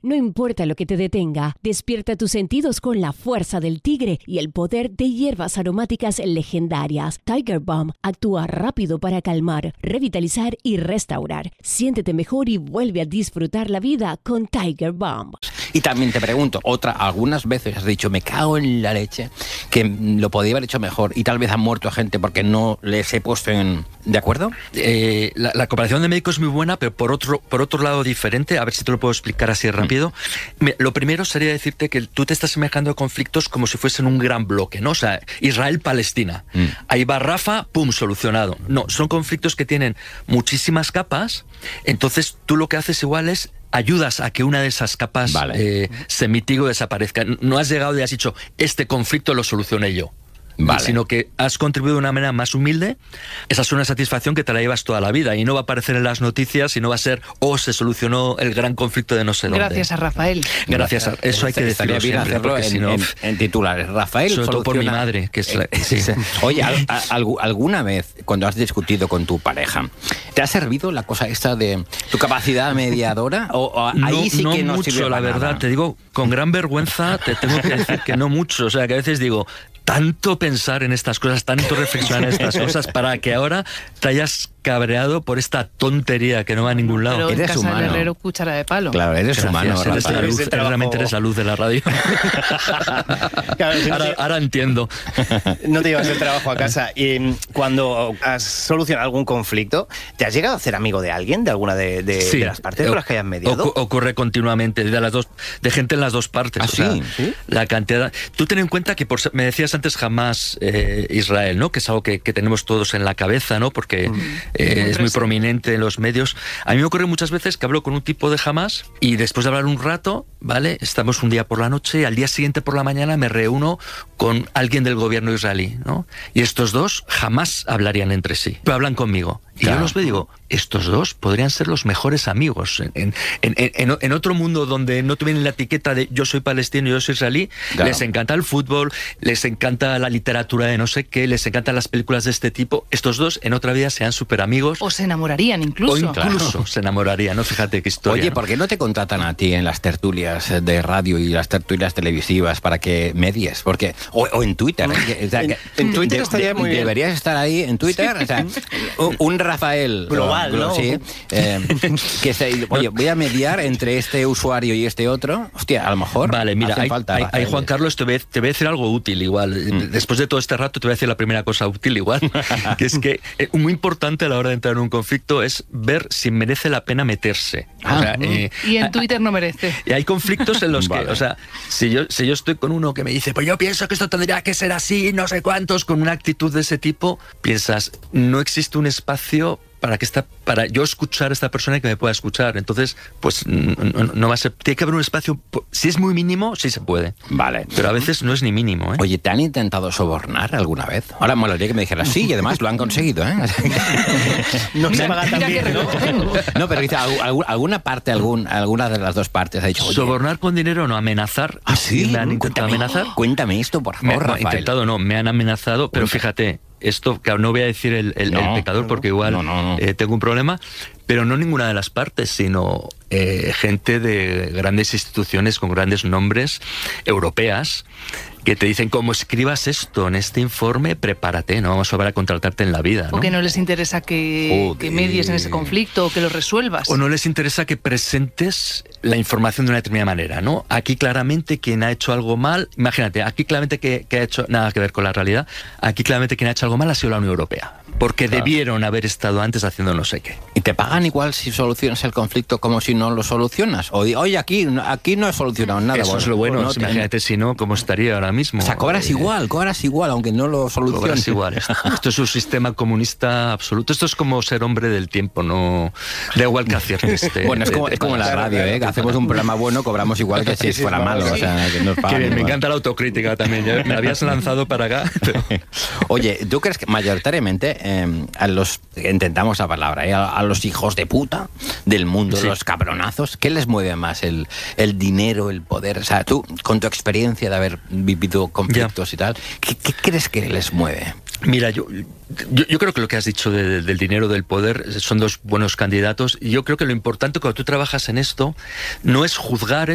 No importa lo que te detenga, despierta tus sentidos con la fuerza del tigre y el poder de hierbas aromáticas legendarias. Tiger Balm actúa rápido para calmar, revitalizar y restaurar. Siéntete mejor y vuelve a disfrutar la vida con Tiger Balm. Y también te pregunto, algunas veces has dicho, me cago en la leche, que lo podía haber hecho mejor y tal vez han muerto gente porque no les he puesto en... ¿De acuerdo? La cooperación de médicos es muy buena, pero por otro lado diferente, a ver si te lo puedo explicar así rápido. Lo primero sería decirte que tú te estás semejando a conflictos como si fuesen un gran bloque, ¿no? O sea, Israel-Palestina. Ahí va Rafa, pum, solucionado. No, son conflictos que tienen muchísimas capas, entonces tú lo que haces igual es ayudas a que una de esas capas se mitigue o desaparezca. No has llegado y has dicho, este conflicto lo solucioné yo. Sino que has contribuido de una manera más humilde. Esa es una satisfacción que te la llevas toda la vida y no va a aparecer en las noticias y no va a ser se solucionó el gran conflicto de no sé dónde. Gracias a Rafael. Gracias a eso hay que decirlo bien siempre, hacerlo en titulares. Rafael sobre todo por mi madre, que es sí. Oye, ¿alguna vez cuando has discutido con tu pareja te ha servido la cosa esta de tu capacidad mediadora? ¿O ahí sí que no mucho, la verdad, nada? Te digo, con gran vergüenza te tengo que decir que no mucho. O sea, que a veces digo, tanto pensar en estas cosas, tanto reflexionar en estas cosas para que ahora te hayas cabreado por esta tontería que no va a ningún lado. Pero eres en casa humano. del herrero, cuchara de palo. Claro, eres humano. Realmente eres la luz de la radio. ahora entiendo. No te llevas el trabajo a casa. Y cuando has solucionado algún conflicto, ¿te has llegado a hacer amigo de alguien, de alguna de las partes con las que hayas mediado? Ocurre continuamente, de gente en las dos partes. ¿Ah, o sea, sí? La cantidad. Tú ten en cuenta que me decías antes Hamás, Israel, ¿no? Que es algo que tenemos todos en la cabeza, ¿no? Porque es muy prominente en los medios. A mí me ocurre muchas veces que hablo con un tipo de Hamás y después de hablar un rato, ¿vale? Estamos un día por la noche y al día siguiente por la mañana me reúno con alguien del gobierno israelí, ¿no? Y estos dos jamás hablarían entre sí, pero hablan conmigo. Y yo los veo y digo, estos dos podrían ser los mejores amigos. En otro mundo donde no tuvieran la etiqueta de yo soy palestino y yo soy israelí, les encanta el fútbol, les encanta la literatura de no sé qué, les encantan las películas de este tipo. Estos dos en otra vida sean súper amigos. O se enamorarían incluso. O incluso se enamorarían, ¿no? Fíjate qué historia. Oye, ¿no? ¿por qué no te contratan a ti en las tertulias de radio y las tertulias televisivas para que medies? Porque o en Twitter. O sea, en Twitter estaría muy bien. Deberías estar ahí en Twitter. O sea, un Rafael global, ¿no? Sí, oye, voy a mediar entre este usuario y este otro. Hostia, a lo mejor. Vale, mira, ahí Juan Carlos, te voy a decir algo útil igual. Después de todo este rato te voy a decir la primera cosa útil igual, que es que muy importante a la hora de entrar en un conflicto es ver si merece la pena meterse. O sea, y en Twitter no merece. Y hay conflictos en los que, o sea, si yo estoy con uno que me dice, pues yo pienso que esto tendría que ser así, no sé cuántos, con una actitud de ese tipo, piensas, no existe un espacio para yo escuchar a esta persona y que me pueda escuchar. Entonces, pues no va a ser. Tiene que haber un espacio. Si es muy mínimo, sí se puede. Vale. Pero a veces no es ni mínimo, ¿eh? Oye, ¿te han intentado sobornar alguna vez? Ahora molaría que me dijeras sí, y además lo han conseguido, ¿eh? No se paga tan bien, ¿no? No, pero dice, alguna parte, alguna de las dos partes ha dicho. Sobornar con dinero, no, amenazar. ¿Ah, sí? ¿Me han intentado amenazar? Cuéntame esto, por favor, Rafael. Me han amenazado, pero fíjate. Esto, que no voy a decir el pecador porque igual tengo un problema, pero no ninguna de las partes, sino gente de grandes instituciones con grandes nombres europeas que te dicen, como escribas esto en este informe, prepárate, no vamos a volver a contratarte en la vida, ¿no? O que no les interesa que medies en ese conflicto o que lo resuelvas. O no les interesa que presentes la información de una determinada manera, ¿no? Aquí claramente quien ha hecho algo mal, imagínate, aquí claramente que ha hecho nada que ver con la realidad, aquí claramente quien ha hecho algo mal ha sido la Unión Europea, porque debieron haber estado antes haciendo no sé qué. ¿Y te pagan igual si solucionas el conflicto como si no lo solucionas? O oye, aquí no he solucionado nada. Eso es lo bueno, no, imagínate si no, ¿cómo estaría ahora mismo? O sea, cobras igual, aunque no lo soluciones. Cobras igual. Esto es un sistema comunista absoluto. Esto es como ser hombre del tiempo, no da igual que aciertes. Bueno, es como en la radio, ¿eh? Que hacemos un programa bueno, cobramos igual que si fuera malo. O sea, que nos pagan. Me encanta la autocrítica también. Me habías lanzado para acá. Pero... Oye, ¿tú crees que mayoritariamente intentamos la palabra, a los hijos de puta del mundo, los cabronazos, ¿qué les mueve más? ¿El dinero, el poder? O sea, tú, con tu experiencia de haber vivido conflictos y tal, ¿qué crees que les mueve? Mira, yo creo que lo que has dicho del dinero, del poder, son dos buenos candidatos. Y yo creo que lo importante cuando tú trabajas en esto no es juzgar